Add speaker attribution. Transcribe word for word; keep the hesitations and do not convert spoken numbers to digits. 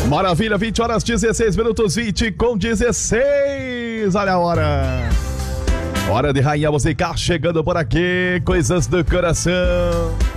Speaker 1: Maravilha, vinte horas, dezesseis minutos, vinte com dezesseis. Olha a hora. Hora de Rainha Musical chegando por aqui. Coisas do coração.